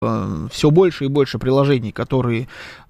все больше и больше приложений, которыми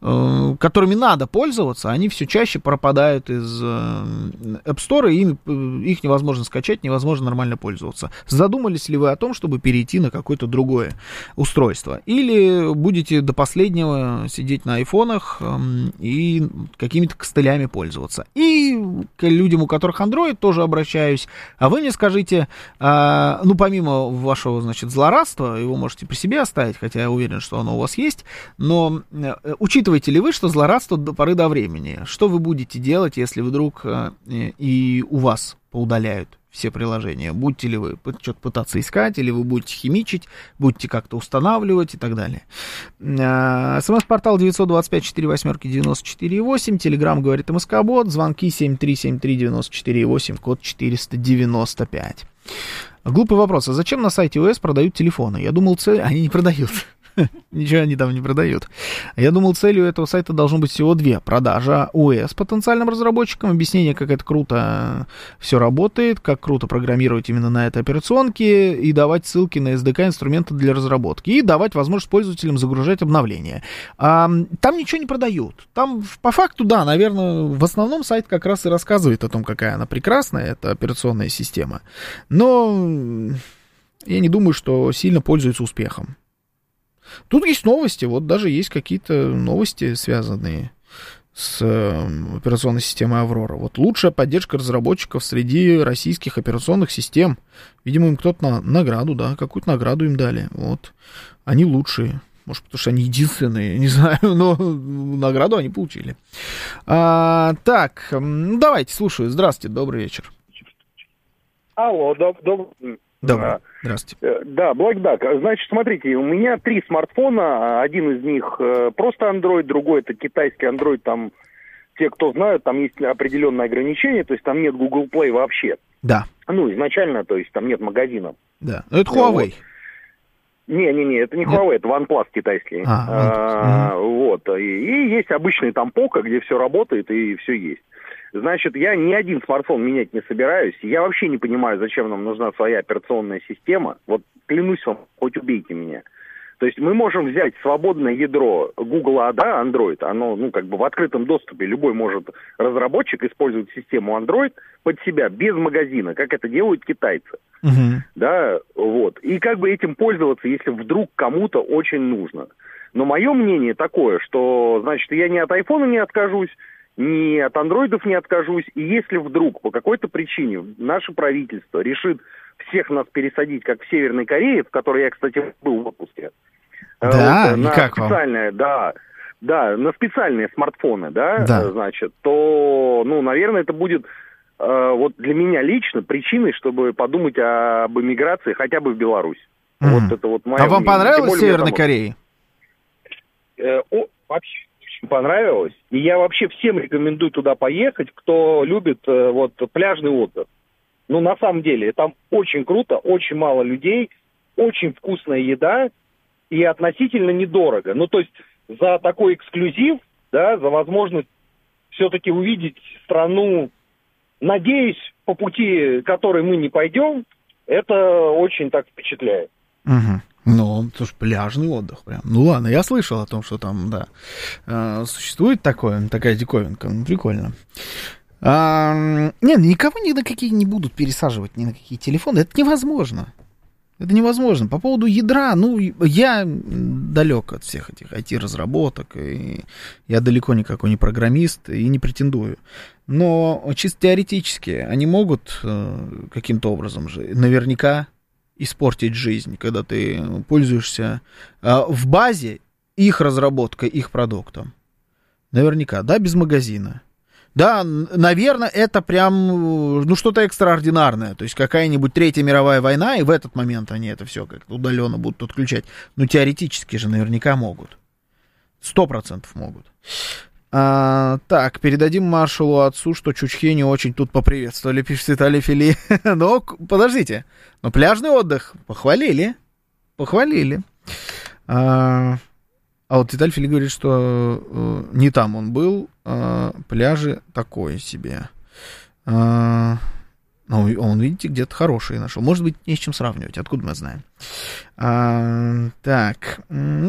надо пользоваться, они все чаще пропадают из App Store, и их невозможно скачать, невозможно нормально пользоваться. Задумались ли вы о том, чтобы перейти на какое-то другое устройство? Или будете до последнего сидеть на айфонах и какими-то костылями пользоваться? И к людям, у которых Android, тоже обращаюсь. А вы мне скажите, помимо вашего, злорадства, его можете при себе оставить, хотя я уверен, что оно у вас есть, но учитываете ли вы, что злорадство до поры до времени? Что вы будете делать, если вдруг и у вас поудаляют все приложения? Будете ли вы что-то пытаться искать, или вы будете химичить, будете как-то устанавливать и так далее? СМС-портал 925-48-94-8, Телеграм говорит МСК-бот, звонки 7373-94-8, код 495. Глупый вопрос. А зачем на сайте ОС продают телефоны? Я думал, они не продают. Ничего они там не продают. Я думал, целью этого сайта должно быть всего две. Продажа ОС потенциальным разработчикам, объяснение, как это круто все работает, как круто программировать именно на этой операционке, и давать ссылки на SDK инструменты для разработки, и давать возможность пользователям загружать обновления. Там ничего не продают. Там, по факту, да, наверное, в основном сайт как раз и рассказывает о том, какая она прекрасная, эта операционная система. Но я не думаю, что сильно пользуется успехом. Тут есть новости, вот даже есть какие-то новости, связанные с операционной системой Аврора. Вот лучшая поддержка разработчиков среди российских операционных систем. Видимо, им кто-то награду, да, какую-то награду им дали. Вот, они лучшие. Может, потому что они единственные, не знаю, но награду они получили. Так, давайте, слушаю. Здравствуйте, добрый вечер. Алло, добрый. Добрый. Здравствуйте. Да, Блэкдак. Значит, смотрите, у меня 3 смартфона. Один из них просто Android, другой это китайский Android. Там, те, кто знают, там есть определенные ограничения, то есть там нет Google Play вообще. Да. Изначально, то есть там нет магазина. Да. Это Huawei. Не, это не Huawei, это OnePlus китайский. Вот. И есть обычный там Poco, где все работает и все есть. Значит, я ни один смартфон менять не собираюсь. Я вообще не понимаю, зачем нам нужна своя операционная система. Вот клянусь вам, хоть убейте меня. То есть мы можем взять свободное ядро Google, да, Android. Оно, в открытом доступе. Любой разработчик использовать систему Android под себя, без магазина, как это делают китайцы. Да, вот. И этим пользоваться, если вдруг кому-то очень нужно. Но мое мнение такое, что, значит, я ни от айфона не откажусь, ни от андроидов не откажусь, и если вдруг по какой-то причине наше правительство решит всех нас пересадить, как в Северной Корее, в которой я, кстати, был в отпуске, да, на как специальные, вам? Да, на специальные смартфоны, да, значит, то, наверное, это будет вот для меня лично причиной, чтобы подумать об эмиграции хотя бы в Беларусь. Вот это вот мое мнение. Вам понравилось в Северной Корее? Вообще очень понравилось. И я вообще всем рекомендую туда поехать, кто любит пляжный отдых. На самом деле, там очень круто, очень мало людей, очень вкусная еда и относительно недорого. То есть за такой эксклюзив, да, за возможность все-таки увидеть страну, надеюсь, по пути, который мы не пойдем, это очень так впечатляет. Слушай, пляжный отдых прям. Ладно, я слышал о том, что там, да, существует такая диковинка. Прикольно. Никого ни на какие не будут пересаживать, ни на какие телефоны. Это невозможно. Это невозможно. По поводу ядра, я далек от всех этих IT-разработок, и я далеко никакой не программист и не претендую. Но чисто теоретически они могут каким-то образом же наверняка испортить жизнь, когда ты пользуешься в базе их разработкой, их продуктом. Наверняка, да, без магазина. Да, наверное, это прям, что-то экстраординарное. То есть какая-нибудь Третья мировая война, и в этот момент они это все как-то удаленно будут отключать. Теоретически же наверняка могут. 100% могут. Так, передадим маршалу отцу, что чучхи не очень тут поприветствовали, пишет Виталий Фили. Но, подождите, пляжный отдых похвалили. А вот Виталий Фили говорит, что не там он был, пляжи такое себе. Но он, видите, где-то хороший нашел. Может быть, не с чем сравнивать. Откуда мы знаем? Так.